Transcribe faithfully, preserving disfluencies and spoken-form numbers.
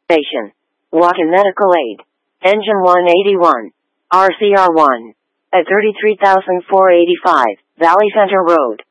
Station. Walk-in medical aid. Engine one eighty-one. R C R one. At thirty-three thousand four hundred eighty-five, Valley Center Road.